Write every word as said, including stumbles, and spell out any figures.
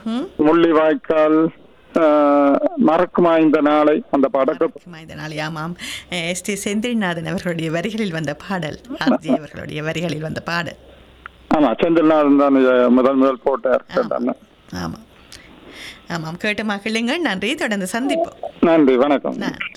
முள்ளிவாய்க்கால் மறக்குமா இந்த நாளை அந்த படக்கம் இந்த நாளை. ஆமாம், எஸ் டி செந்தில்நாதன் அவர்களுடைய வரிகளில் வந்த பாடல், ஆர்ஜி அவர்களுடைய வரிகளில் வந்த பாடல். ஆமா, செந்தில்நாதன் தான் முதல் முதல் போட்டார். ஆமாம் ஆமாம், கேட்டு மகிழுங்கள். நன்றி, தொடர்ந்து சந்திப்போம். நன்றி, வணக்கம்.